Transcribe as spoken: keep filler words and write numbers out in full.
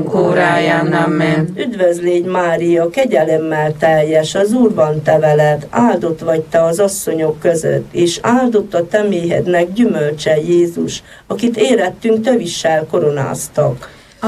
halálunk óráján. Amen. Üdvözlégy Mária, kegyelemmel teljes, az Úrban te veled, áldott vagy te az asszonyok között, és áldott a te méhednek gyümölcse Jézus, akit érettünk tövissel koronáztak.